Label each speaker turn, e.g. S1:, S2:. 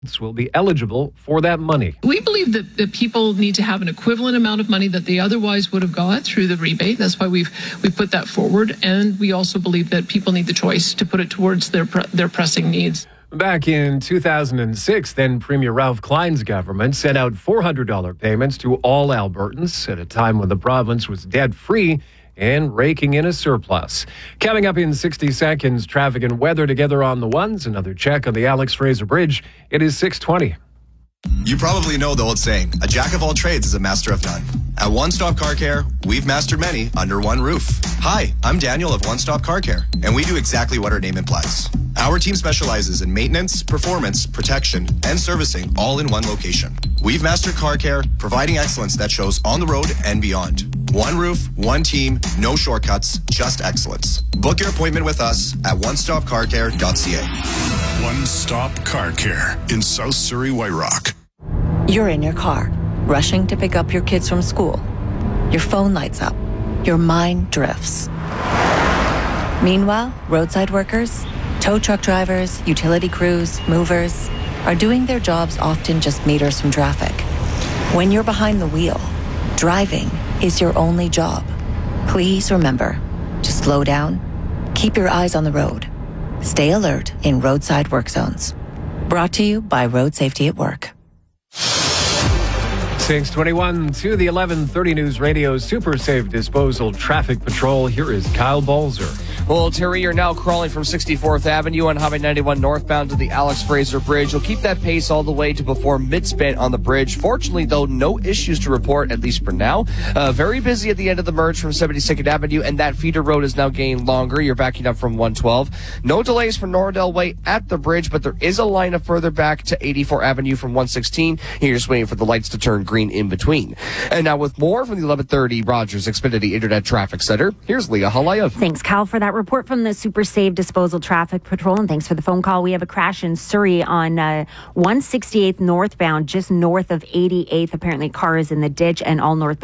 S1: will be eligible for that money.
S2: We believe that people need to have an equivalent amount of money that they otherwise would have got through the rebate. That's why we put that forward. And we also believe that people need the choice to put it towards their pressing needs.
S1: Back in 2006, then Premier Ralph Klein's government sent out $400 payments to all Albertans at a time when the province was debt-free and raking in a surplus. Coming up in 60 seconds, traffic and weather together on the ones. Another check on the Alex Fraser Bridge. It is 6:20.
S3: You probably know the old saying, a jack of all trades is a master of none. At One Stop Car Care, we've mastered many under one roof. Hi, I'm Daniel of One Stop Car Care, and we do exactly what our name implies. Our team specializes in maintenance, performance, protection, and servicing all in one location. We've mastered car care, providing excellence that shows on the road and beyond. One roof, one team, no shortcuts, just excellence. Book your appointment with us at onestopcarcare.ca.
S4: One Stop Car Care in South Surrey, White Rock.
S5: You're in your car, rushing to pick up your kids from school. Your phone lights up. Your mind drifts. Meanwhile, roadside workers, tow truck drivers, utility crews, movers are doing their jobs often just meters from traffic. When you're behind the wheel, driving is your only job. Please remember to slow down, keep your eyes on the road, stay alert in roadside work zones. Brought to you by Road Safety at Work.
S1: 6:21 to the 11:30 News Radio Super Safe Disposal Traffic Patrol. Here is Kyle Balzer.
S6: Well, Terry, you're now crawling from 64th Avenue on Highway 91 northbound to the Alex Fraser Bridge. You'll keep that pace all the way to before mid-span on the bridge. Fortunately, though, no issues to report, at least for now. Very busy at the end of the merge from 72nd Avenue, and that feeder road is now getting longer. You're backing up from 112. No delays for Nordell Way at the bridge, but there is a line of further back to 84 Avenue from 116. You're just waiting for the lights to turn green in between. And now with more from the 1130 Rogers Xfinity Internet Traffic Center, here's Leah Halayev.
S7: Thanks, Kyle, for that report from the Super Safe Disposal Traffic Patrol, and thanks for the phone call. We have a crash in Surrey on 168th northbound, just north of 88th. Apparently, car is in the ditch, and all northbound